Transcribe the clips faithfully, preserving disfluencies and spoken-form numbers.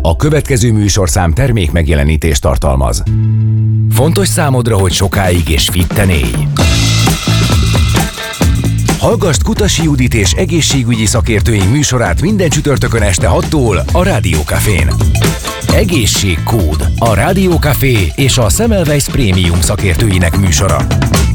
A következő műsorszám termék megjelenítést tartalmaz. Fontos számodra, hogy sokáig és fitten élj. Hallgasd Kutasi Judit és egészségügyi szakértőink műsorát minden csütörtökön este hattól a Rádiókafén. Egészségkód, a Rádiókafé és a Semmelweis Prémium szakértőinek műsora.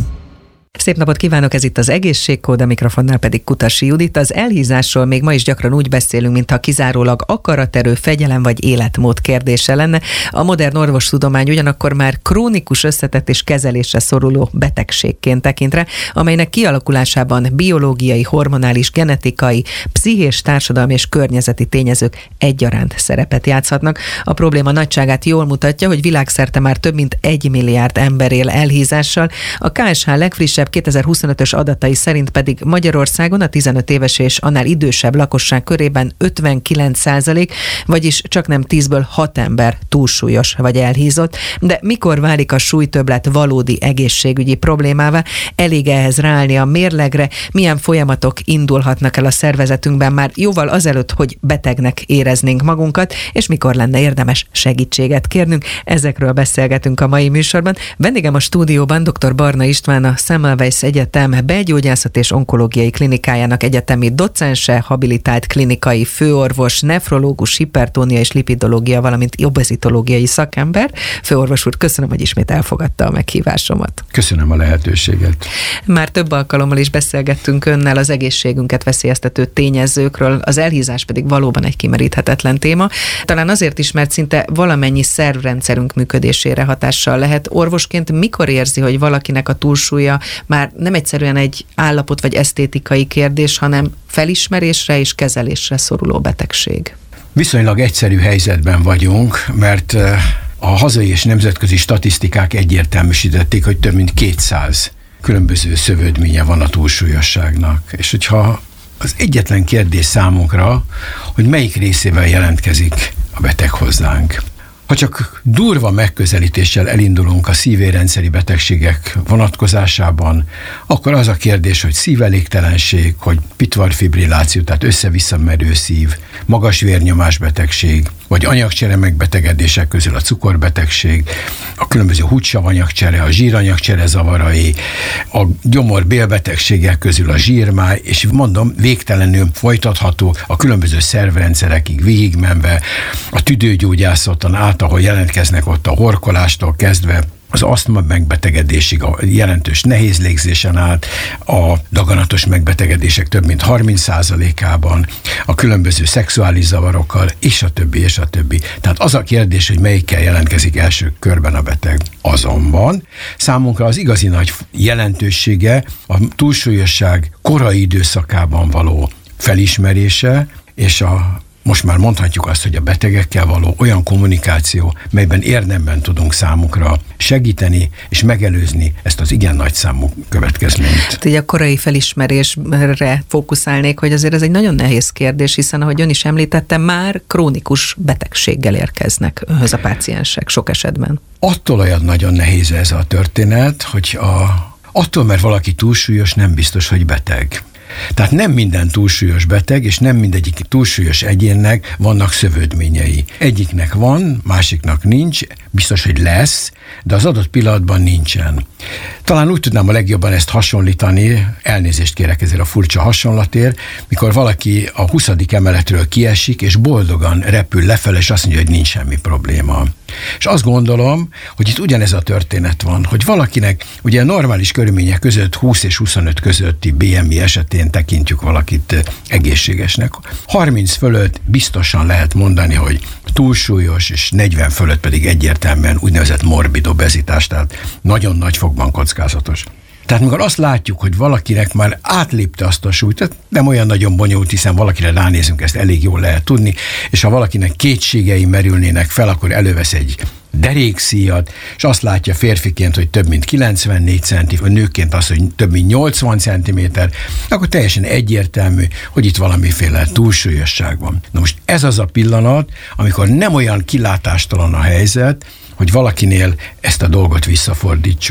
Szép napot kívánok, ez itt az Egészségkód, a mikrofonnál pedig Kutasi Judit. Az elhízásról még ma is gyakran úgy beszélünk, mintha kizárólag akaraterő, fegyelem vagy életmód kérdése lenne. A modern orvostudomány ugyanakkor már krónikus összetett és kezelésre szoruló betegségként tekint, amelynek kialakulásában biológiai, hormonális, genetikai, pszichés, társadalmi és környezeti tényezők egyaránt szerepet játszhatnak. A probléma nagyságát jól mutatja, hogy világszerte már több mint egy milliárd ember él elhízással. A ká es há legfrissebb kétezer-huszonötös adatai szerint pedig Magyarországon a tizenöt éves és annál idősebb lakosság körében ötvenkilenc százalék, vagyis csaknem tízből hat ember túlsúlyos vagy elhízott. De mikor válik a súlytöbblet valódi egészségügyi problémává? Elég ehhez ráállni a mérlegre? Milyen folyamatok indulhatnak el a szervezetünkben már jóval azelőtt, hogy betegnek éreznénk magunkat, és mikor lenne érdemes segítséget kérnünk? Ezekről beszélgetünk a mai műsorban. Vendégem a stúdióban dr. Barna István, a Semmelweis Egyetem belgyógyászat és onkológiai klinikájának egyetemi docense, habilitált klinikai főorvos, nefrológus, hipertónia és lipidológia, valamint obezitológiai szakember. Főorvos úr, köszönöm, hogy ismét elfogadta a meghívásomat. Köszönöm a lehetőséget. Már több alkalommal is beszélgettünk önnel az egészségünket veszélyeztető tényezőkről, az elhízás pedig valóban egy kimeríthetetlen téma. Talán azért is, mert szinte valamennyi szervrendszerünk működésére hatással lehet. Orvosként mikor érzi, hogy valakinek a túlsúlya már nem egyszerűen egy állapot vagy esztétikai kérdés, hanem felismerésre és kezelésre szoruló betegség? Viszonylag egyszerű helyzetben vagyunk, mert a hazai és nemzetközi statisztikák egyértelműsítették, hogy több mint kétszáz különböző szövődménye van a túlsúlyosságnak. És hogyha az egyetlen kérdés számunkra, hogy melyik részével jelentkezik a beteg hozzánk. Ha csak durva megközelítéssel elindulunk a szívérendszeri betegségek vonatkozásában, akkor az a kérdés, hogy szívelégtelenség, hogy pitvarfibrilláció, tehát össze-vissza merő szív, magas vérnyomásbetegség, vagy anyagcsere megbetegedések közül a cukorbetegség, a különböző húdsavanyagcsere, a zsíranyagcsere zavarai, a gyomor-bélbetegségek közül a zsírmáj, és mondom, végtelenül folytatható a különböző szervrendszerekig végigmenve, a tüdőgyógyászaton át, ahol jelentkeznek ott a horkolástól kezdve, az asztma megbetegedésig, a jelentős nehéz légzésen át, a daganatos megbetegedések több mint harminc százalékában, a különböző szexuális zavarokkal, és a többi, és a többi. Tehát az a kérdés, hogy melyikkel jelentkezik első körben a beteg. Azonban számunkra az igazi nagy jelentősége a túlsúlyosság korai időszakában való felismerése, és a most már mondhatjuk azt, hogy a betegekkel való olyan kommunikáció, melyben érdemben tudunk számukra segíteni és megelőzni ezt az igen nagy számú következményt. Hát így a korai felismerésre fókuszálnék, hogy azért ez egy nagyon nehéz kérdés, hiszen ahogy ön is említette, már krónikus betegséggel érkeznek önhöz a páciensek sok esetben. Attól olyan nagyon nehéz ez a történet, hogy a, attól, mert valaki túlsúlyos, nem biztos, hogy beteg. Tehát nem minden túlsúlyos beteg, és nem mindegyik túlsúlyos egyénnek vannak szövődményei. Egyiknek van, másiknak nincs, biztos, hogy lesz, de az adott pillanatban nincsen. Talán úgy tudnám a legjobban ezt hasonlítani, elnézést kérek ezért a furcsa hasonlatért, mikor valaki a huszadik emeletről kiesik, és boldogan repül lefelé, és azt mondja, hogy nincs semmi probléma. És azt gondolom, hogy itt ugyanez a történet van, hogy valakinek ugye normális körülmények között húsz és huszonöt közötti bé em i esetén tekintjük valakit egészségesnek. harminc fölött biztosan lehet mondani, hogy túlsúlyos, és negyven fölött pedig egyértelműen úgynevezett morbid obezitás, tehát nagyon nagy fogban kockázatos. Tehát mikor azt látjuk, hogy valakinek már átlépte azt a súlyt, tehát nem olyan nagyon bonyolult, hiszen valakire ránézünk, ezt elég jól lehet tudni, és ha valakinek kétségei merülnének fel, akkor elővesz egy derékszíjat, és azt látja férfiként, hogy több mint kilencvennégy centi, vagy nőként az, hogy több mint nyolcvan centiméter, akkor teljesen egyértelmű, hogy itt valamiféle túlsúlyosság van. Na most ez az a pillanat, amikor nem olyan kilátástalan a helyzet, hogy valakinél ezt a dolgot visszafordítsuk,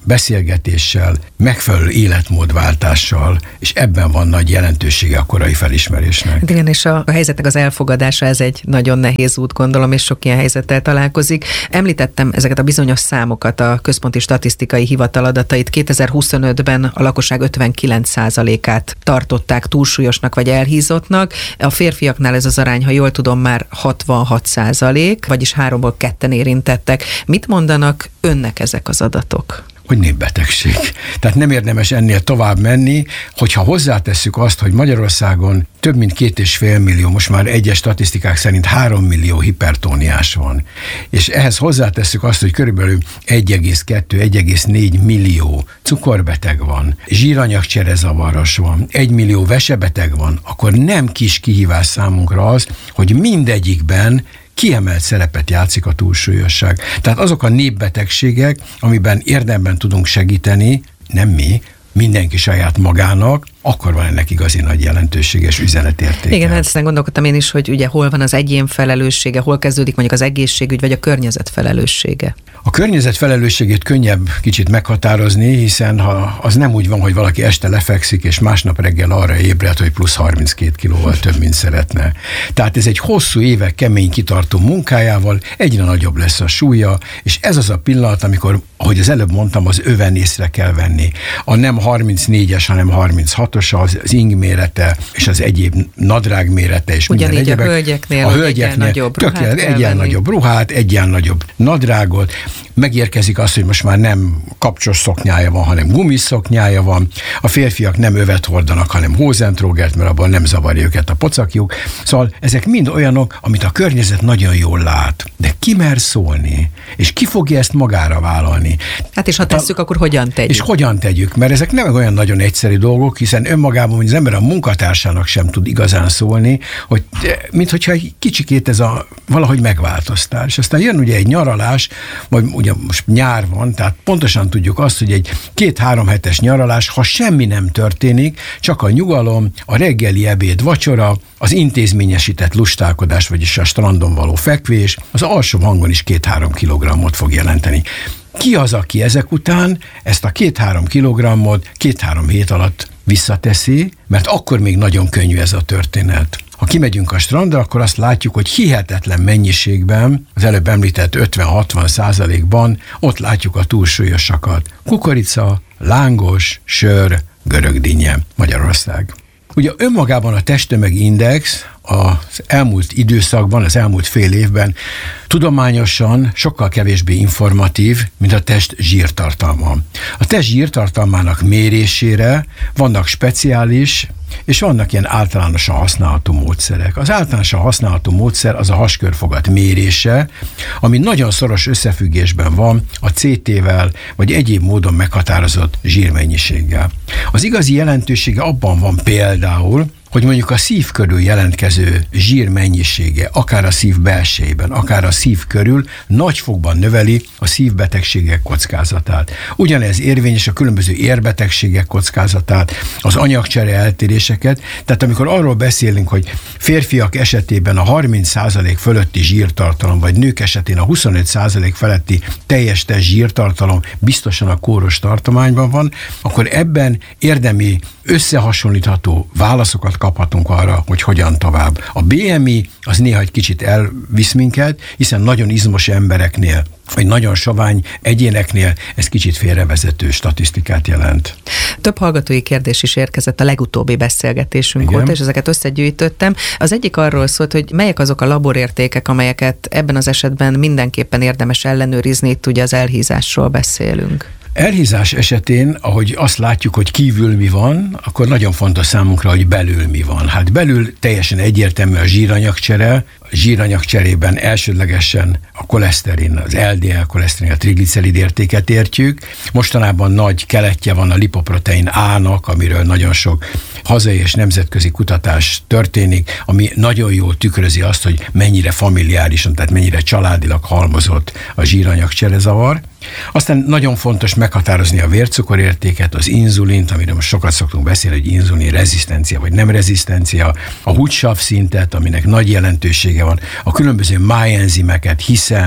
beszélgetéssel, megfelelő életmódváltással, és ebben van nagy jelentősége a korai felismerésnek. Igen, és a helyzetnek az elfogadása, ez egy nagyon nehéz út, gondolom, és sok ilyen helyzettel találkozik. Említettem ezeket a bizonyos számokat, a Központi Statisztikai Hivatal adatait. kétezer-huszonötben a lakosság ötvenkilenc százalékát tartották túlsúlyosnak vagy elhízottnak. A férfiaknál ez az arány, ha jól tudom, már hatvanhat százalék, vagyis háromból ketten érintettek. Mit mondanak önnek ezek az adatok? Hogy népbetegség. Tehát nem érdemes ennél tovább menni, hogyha hozzátesszük azt, hogy Magyarországon több mint két és fél millió, most már egyes statisztikák szerint három millió hipertóniás van. És ehhez hozzátesszük azt, hogy körülbelül egy egész kettő - egy egész négy millió cukorbeteg van, zsíranyagcserezavaros van, egy millió vesebeteg van, akkor nem kis kihívás számunkra az, hogy mindegyikben kiemelt szerepet játszik a túlsúlyosság. Tehát azok a népbetegségek, amiben érdemben tudunk segíteni, nem mi, mindenki saját magának, akkor van ennek igazi nagy jelentőséges üzenetértéke. Igen, ezt gondolkodtam én is, hogy ugye hol van az egyén felelőssége, hol kezdődik mondjuk az egészségügy, vagy a környezet felelőssége. A környezet felelősségét könnyebb kicsit meghatározni, hiszen ha az nem úgy van, hogy valaki este lefekszik, és másnap reggel arra ébred, hogy plusz harminckét kilóval több, mint szeretne. Tehát ez egy hosszú évek kemény kitartó munkájával egyre nagyobb lesz a súlya, és ez az a pillanat, amikor, ahogy az előbb mondtam, az öven észre kell venni. A nem harmincnégyes, hanem harminchatos az, az ing mérete, és az egyéb nadrág mérete, és ugyanígy minden egyebek. a hölgyeknél, a hölgyeknél nagyobb ruhát egyen nagyobb ruhát, egyen nagyobb nadrágot. Megérkezik az, hogy most már nem kapcsos szoknyája van, hanem gumiszoknyája van. A férfiak nem övet hordanak, hanem hózentrógert, mert abban nem zavarja őket a pocakjuk. Szóval ezek mind olyanok, amit a környezet nagyon jól lát. De ki mer szólni? És ki fogja ezt magára vállalni? Hát és ha tesszük, a, akkor hogyan tegyük? És hogyan tegyük? Mert ezek nem olyan nagyon egyszerű dolgok, hiszen önmagában, hogy az ember a munkatársának sem tud igazán szólni, hogy minthogyha egy kicsikét ez a valahogy megváltoztál. És aztán jön ugye egy nyaralás, vagy ugye most nyár van, tehát pontosan tudjuk azt, hogy egy két-három hetes nyaralás, ha semmi nem történik, csak a nyugalom, a reggeli ebéd, vacsora, az intézményesített lustálkodás, vagyis a strandon való fekvés, az alsó hangon is két-három kilogrammot fog jelenteni. Ki az, aki ezek után ezt a két-három kilogrammot két-három hét alatt visszateszi, mert akkor még nagyon könnyű ez a történet. Ha kimegyünk a strandra, akkor azt látjuk, hogy hihetetlen mennyiségben, az előbb említett ötven-hatvan százalékban ott látjuk a túlsúlyosakat. Kukorica, lángos, sör, görögdinnye, Magyarország. Ugye önmagában a testtömegindex az elmúlt időszakban, az elmúlt fél évben tudományosan sokkal kevésbé informatív, mint a test zsírtartalma. A test zsírtartalmának mérésére vannak speciális és vannak ilyen általánosan használható módszerek. Az általánosan használható módszer az a haskörfogat mérése, ami nagyon szoros összefüggésben van a cé té-vel, vagy egyéb módon meghatározott zsírmennyiséggel. Az igazi jelentősége abban van például, hogy mondjuk a szív körül jelentkező zsír mennyisége, akár a szív belsejében, akár a szív körül nagyfokban növeli a szívbetegségek kockázatát. Ugyanez érvényes a különböző érbetegségek kockázatát, az anyagcsere eltéréseket, tehát amikor arról beszélünk, hogy férfiak esetében a harminc százalék fölötti zsírtartalom, vagy nők esetén a huszonöt százalék feletti teljes test zsírtartalom biztosan a kóros tartományban van, akkor ebben érdemi összehasonlítható válaszokat kaphatunk arra, hogy hogyan tovább. A bé em i az néha egy kicsit elvisz minket, hiszen nagyon izmos embereknél, vagy nagyon sovány egyéneknél ez kicsit félrevezető statisztikát jelent. Több hallgatói kérdés is érkezett a legutóbbi beszélgetésünk óta, és ezeket összegyűjtöttem. Az egyik arról szólt, hogy melyek azok a laborértékek, amelyeket ebben az esetben mindenképpen érdemes ellenőrizni, itt ugye az elhízásról beszélünk. Elhízás esetén, ahogy azt látjuk, hogy kívül mi van, akkor nagyon fontos számunkra, hogy belül mi van. Hát belül teljesen egyértelmű a zsíranyagcsere, a zsíranyagcserében elsődlegesen a koleszterin, az el dé el koleszterin, a triglicerid értéket értjük. Mostanában nagy keletje van a lipoprotein A-nak, amiről nagyon sok hazai és nemzetközi kutatás történik, ami nagyon jól tükrözi azt, hogy mennyire familiárisan, tehát mennyire családilag halmozott a zsíranyagcserezavar. Aztán nagyon fontos meghatározni a vércukorértéket, az inzulint, amiről most sokat szoktunk beszélni, hogy inzulin rezisztencia vagy nem rezisztencia, a húgysav szintet, aminek nagy jelentősége van, a különböző májenzimeket, hiszen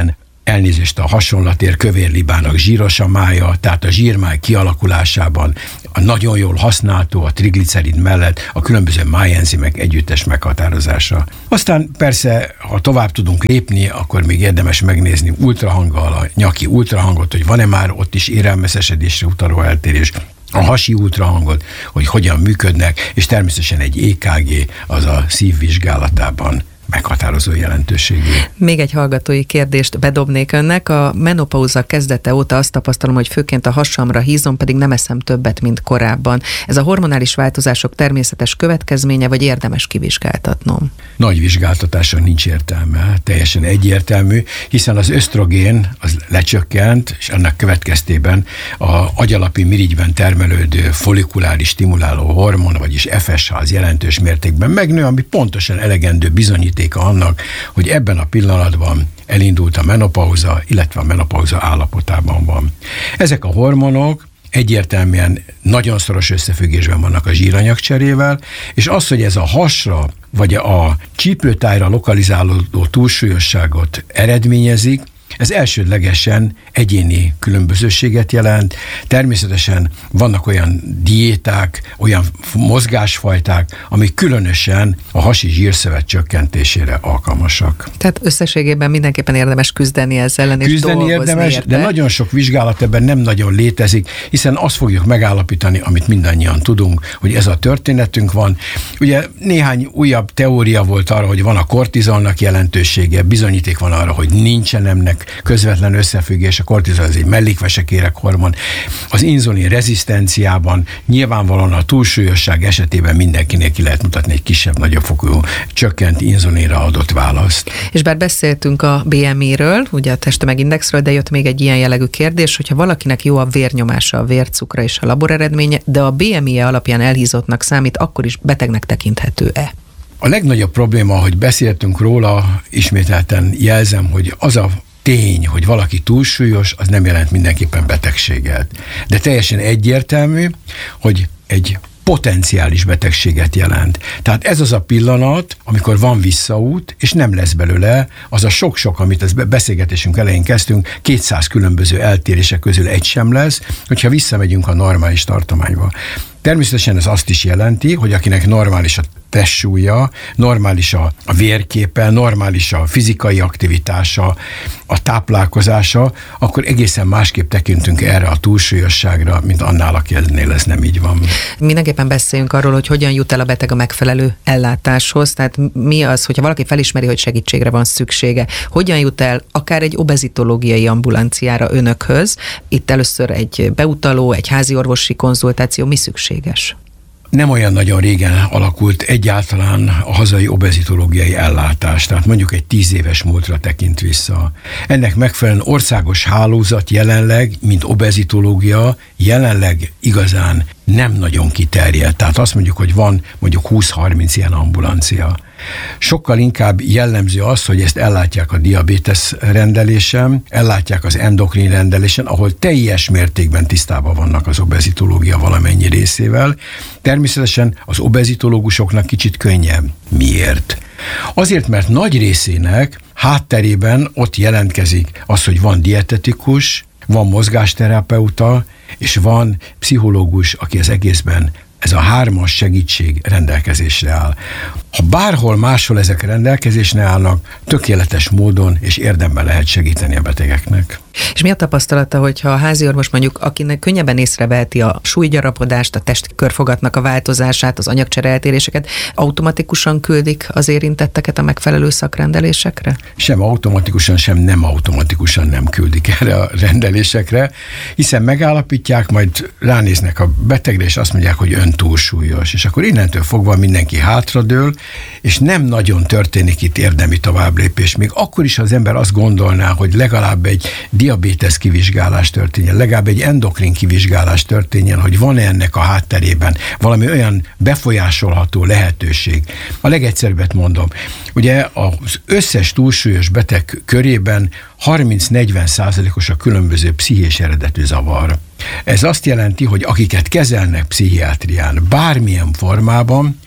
elnézést a hasonlatért, kövérlibának zsíros a mája, tehát a zsírmáj kialakulásában a nagyon jól használható a triglicerid mellett a különböző májenzimek együttes meghatározása. Aztán persze, ha tovább tudunk lépni, akkor még érdemes megnézni ultrahanggal, a nyaki ultrahangot, hogy van-e már ott is érelmeszesedésre utaló eltérés, a hasi ultrahangot, hogy hogyan működnek, és természetesen egy é ká gé az a szívvizsgálatában meghatározó jelentőségű. Még egy hallgatói kérdést bedobnék önnek. A menopauza kezdete óta azt tapasztalom, hogy főként a hasamra hízom, pedig nem eszem többet, mint korábban. Ez a hormonális változások természetes következménye, vagy érdemes kivizsgáltatnom? Nagy vizsgáltatásra nincs értelme, teljesen egyértelmű, hiszen az ösztrogén az lecsökkent, és annak következtében a agyalapi mirigyben termelődő follikuláris stimuláló hormon, vagyis ef es há az jelentős mértékben megnő, ami pontosan elegendő bizonyít annak, hogy ebben a pillanatban elindult a menopauza, illetve a menopauza állapotában van. Ezek a hormonok egyértelműen nagyon szoros összefüggésben vannak a zsíranyagcserével, és az, hogy ez a hasra vagy a csípőtájra lokalizálódó túlsúlyosságot eredményezik, ez elsődlegesen egyéni különbözőséget jelent. Természetesen vannak olyan diéták, olyan mozgásfajták, amik különösen a hasi zsírszövet csökkentésére alkalmasak. Tehát összességében mindenképpen érdemes küzdeni ezzel ellen, és küzdeni érdemes, érte. De nagyon sok vizsgálat ebben nem nagyon létezik, hiszen azt fogjuk megállapítani, amit mindannyian tudunk, hogy ez a történetünk van. Ugye néhány újabb teória volt arra, hogy van a kortizolnak jelentősége, bizonyíték van arra, hogy nincsen ennek közvetlen összefüggés, a kortizol az egy mellékvesekérek hormon. Az inzulin rezisztenciában nyilvánvalóan a túlsúlyosság esetében mindenkinek ki lehet mutatni egy kisebb-nagyobb fokú csökkent inzulinra adott választ. És bár beszéltünk a bé em i-ről, ugye a testtömegindexről, de jött még egy ilyen jellegű kérdés, hogyha valakinek jó a vérnyomása, a vércukra és a laboreredménye, de a bé em i-je alapján elhízottnak számít, akkor is betegnek tekinthető-e? A legnagyobb probléma, hogy beszéltünk róla, ismételten jelzem, hogy az a tény, hogy valaki túlsúlyos, az nem jelent mindenképpen betegséget. De teljesen egyértelmű, hogy egy potenciális betegséget jelent. Tehát ez az a pillanat, amikor van visszaút, és nem lesz belőle az a sok-sok, amit az beszélgetésünk elején kezdtünk, kétszáz különböző eltérések közül egy sem lesz, hogyha visszamegyünk a normális tartományba. Természetesen ez azt is jelenti, hogy akinek normális a testsúlya, normális a, a vérképe, normális a fizikai aktivitása, a táplálkozása, akkor egészen másképp tekintünk erre a túlsúlyosságra, mint annál, akinél ez nem így van. Mindenképpen beszéljünk arról, hogy hogyan jut el a beteg a megfelelő ellátáshoz, tehát mi az, hogyha valaki felismeri, hogy segítségre van szüksége, hogyan jut el akár egy obezitológiai ambulanciára önökhöz, itt először egy beutaló, egy házi orvosi konzultáció, mi szükséges? Nem olyan nagyon régen alakult egyáltalán a hazai obezitológiai ellátás, tehát mondjuk egy tíz éves múltra tekint vissza. Ennek megfelelően országos hálózat jelenleg, mint obezitológia, jelenleg igazán nem nagyon kiterjedt. Tehát azt mondjuk, hogy van mondjuk húsz-harminc ilyen ambulancia. Sokkal inkább jellemző az, hogy ezt ellátják a diabétesz rendelésen, ellátják az endokrin rendelésen, ahol teljes mértékben tisztában vannak az obezitológia valamennyi részével. Természetesen az obezitológusoknak kicsit könnyebb. Miért? Azért, mert nagy részének hátterében ott jelentkezik az, hogy van dietetikus, van mozgásterapeuta, és van pszichológus, aki az egészben ez a hármas segítség rendelkezésre áll. Ha bárhol máshol ezek rendelkezésre állnak, tökéletes módon és érdemben lehet segíteni a betegeknek. És mi a tapasztalata, hogyha a háziorvos mondjuk, akinek könnyebben észreveheti a súlygyarapodást, a testkörfogatnak a változását, az anyagcsere eltéréseket, automatikusan küldik az érintetteket a megfelelő szakrendelésekre? Sem automatikusan, sem nem automatikusan nem küldik erre a rendelésekre, hiszen megállapítják, majd ránéznek a betegre, és azt mondják, hogy ön túlsúlyos, és akkor innentől fogva mindenki hátradől, és nem nagyon történik itt érdemi továbblépés. Még akkor is, ha az ember azt gondolná, hogy legalább egy diabétesz kivizsgálás történjen, legalább egy endokrin kivizsgálás történjen, hogy van-e ennek a hátterében valami olyan befolyásolható lehetőség. A legegyszerűbbet mondom, ugye az összes túlsúlyos beteg körében harminc-negyven százalékos a különböző pszichés eredetű zavar. Ez azt jelenti, hogy akiket kezelnek pszichiátrián bármilyen formában,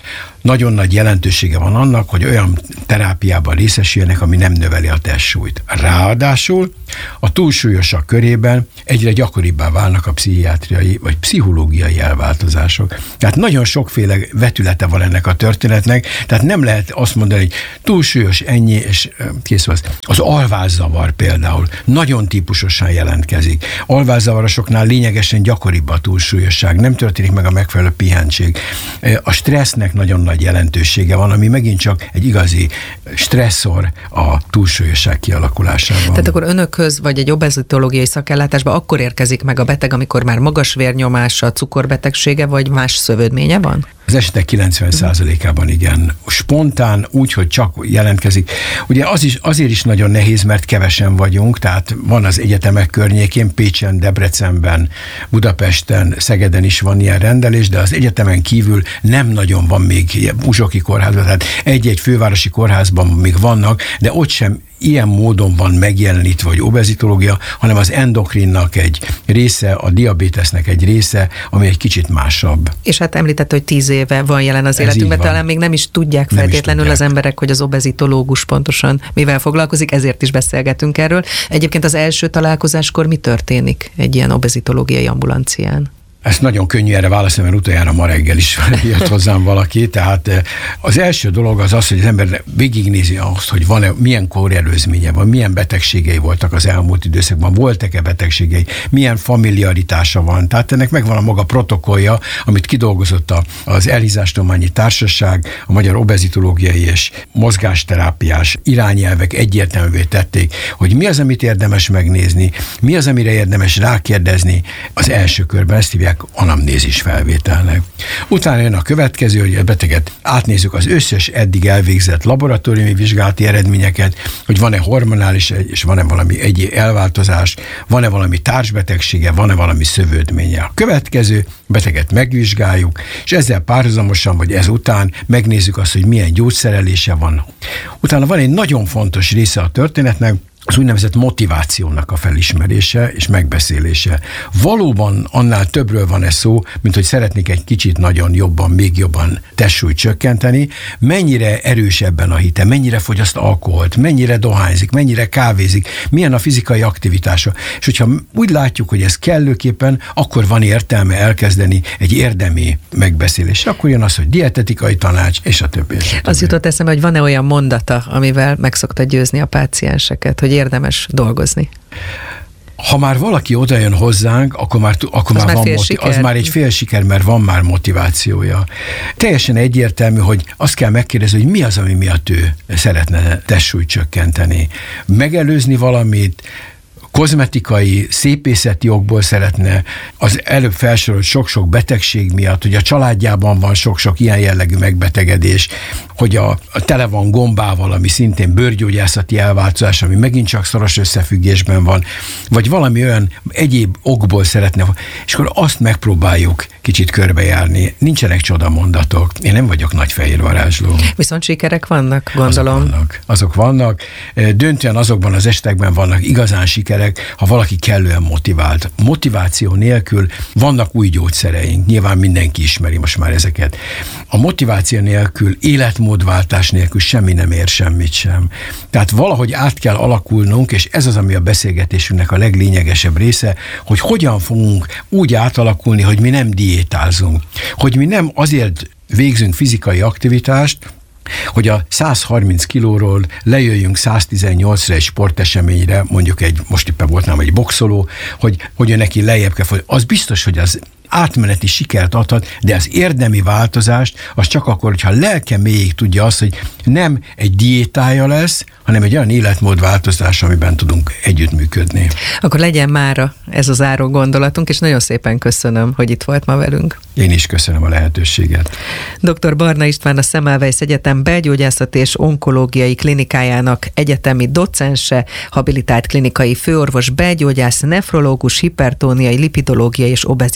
nagyon nagy jelentősége van annak, hogy olyan terápiában részesüljenek, ami nem növeli a testsúlyt. Ráadásul a túlsúlyosak körében egyre gyakoribbá válnak a pszichiátriai vagy pszichológiai elváltozások. Tehát nagyon sokféle vetülete van ennek a történetnek, tehát nem lehet azt mondani, hogy túlsúlyos, ennyi, és kész az. Az alvászavar például nagyon típusosan jelentkezik. Alvászavarosoknál lényegesen gyakoribb a túlsúlyosság, nem történik meg a megfelelő pihentség. A stressznek nagyon nagy jelentősége van, ami megint csak egy igazi stresszor a túlsúlyosság kialakulásában. Tehát akkor önökhöz, vagy egy obezitológiai szakellátásba akkor érkezik meg a beteg, amikor már magas vérnyomása, cukorbetegsége, vagy más szövődménye van? Az esetek kilencven százalékában igen. Spontán, úgy, hogy csak jelentkezik. Ugye az is, azért is nagyon nehéz, mert kevesen vagyunk, tehát van az egyetemek környékén, Pécsen, Debrecenben, Budapesten, Szegeden is van ilyen rendelés, de az egyetemen kívül nem nagyon van még uzsoki kórházban, tehát egy-egy fővárosi kórházban még vannak, de ott sem ilyen módon van megjelenítve, vagy obezitológia, hanem az endokrinnak egy része, a diabétesznek egy része, ami egy kicsit másabb. És hát említette, hogy tíz éve van jelen az életünkben, talán még nem is tudják nem feltétlenül is tudják. Az emberek, hogy az obezitológus pontosan mivel foglalkozik, ezért is beszélgetünk erről. Egyébként az első találkozáskor mi történik egy ilyen obezitológiai ambulancián? Ezt nagyon könnyű erre válaszolni, mert utoljára ma reggel is jött hozzám valaki. Tehát az első dolog az az, hogy az ember végignézi azt, hogy van-e, milyen kórelőzménye van, milyen betegségei voltak az elmúlt időszakban, voltak-e betegségei, milyen familiaritása van. Tehát ennek megvan a maga protokollja, amit kidolgozott az Elhízástudományi Társaság, a Magyar Obezitológiai és Mozgásterápiás irányelvek egyértelművé tették, hogy mi az, amit érdemes megnézni, mi az, amire érdemes rákérdezni az első körben. Ezt hívják anamnézis felvételnek. Utána jön a következő, hogy a beteget átnézzük az összes eddig elvégzett laboratóriumi vizsgálati eredményeket, hogy van-e hormonális és van-e valami egyéb elváltozás, van-e valami társbetegsége, van-e valami szövődménye. A következő beteget megvizsgáljuk, és ezzel párhuzamosan, vagy ezután megnézzük azt, hogy milyen gyógyszerelése van. Utána van egy nagyon fontos része a történetnek, az úgynevezett motivációnak a felismerése és megbeszélése. Valóban annál többről van ez szó, mint hogy szeretnék egy kicsit nagyon jobban, még jobban testsúlyt csökkenteni, mennyire erős ebben a hite, mennyire fogyaszt alkoholt, mennyire dohányzik, mennyire kávézik, milyen a fizikai aktivitása. És hogyha úgy látjuk, hogy ez kellőképpen, akkor van értelme elkezdeni egy érdemi megbeszélés. Akkor jön az, hogy dietetikai tanács, és a többi. És a többi. Az jutott eszembe, hogy van-e olyan mondata, amivel meg szokta győzni a pácienseket, hogy érdemes dolgozni? Ha már valaki oda jön hozzánk, akkor már, akkor az már, már van moti- az már egy fél siker, mert van már motivációja. Teljesen egyértelmű, hogy azt kell megkérdezni, hogy mi az, ami miatt ő szeretne testsúlyt csökkenteni. Megelőzni valamit, kozmetikai, szépészeti okból szeretne, az előbb felsorolt sok-sok betegség miatt, hogy a családjában van sok-sok ilyen jellegű megbetegedés, hogy a, a tele van gombával, ami szintén bőrgyógyászati elváltozás, ami megint csak szoros összefüggésben van, vagy valami olyan egyéb okból szeretne, és akkor azt megpróbáljuk kicsit körbejárni. Nincsenek csodamondatok. Én nem vagyok nagy fehér varázsló. Viszont sikerek vannak, gondolom. Azok vannak. Azok vannak. Döntően azokban az esetekben vannak igazán sikerek, ha valaki kellően motivált. Motiváció nélkül vannak új gyógyszereink. Nyilván mindenki ismeri most már ezeket. A motiváció nélkül, életmódváltás nélkül semmi nem ér semmit sem. Tehát valahogy át kell alakulnunk, és ez az, ami a beszélgetésünknek a leglényegesebb része, hogy hogyan fogunk úgy átalakulni, hogy mi nem diétázunk. Hogy mi nem azért végzünk fizikai aktivitást, hogy a száz harminc kilóról lejöjjünk száz tizennyolcra egy sporteseményre, mondjuk egy, most éppen volt nálam egy boxoló, hogy, hogy neki lejjebb kell folyni. Az biztos, hogy az átmeneti sikert adhat, de az érdemi változást, az csak akkor, hogyha lelke mélyig tudja azt, hogy nem egy diétája lesz, hanem egy olyan életmódváltozás, amiben tudunk együttműködni. Akkor legyen mára ez az záró gondolatunk, és nagyon szépen köszönöm, hogy itt volt ma velünk. Én is köszönöm a lehetőséget. doktor Barna István, a Semmelweis Egyetem belgyógyászati és onkológiai klinikájának egyetemi docense, habilitált klinikai főorvos, belgyógyász, nefrológus, hipertóniai, lipidológiai és obezitológiai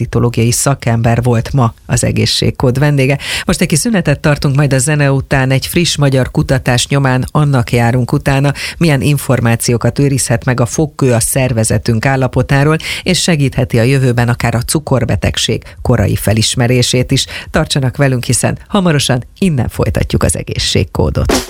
pszichológiai szakember volt ma az Egészségkód vendége. Most egy kis szünetet tartunk, majd a zene után egy friss magyar kutatás nyomán annak járunk utána, milyen információkat őrizhet meg a fogkő a szervezetünk állapotáról, és segítheti a jövőben akár a cukorbetegség korai felismerését is. Tartsanak velünk, hiszen hamarosan innen folytatjuk az Egészségkódot.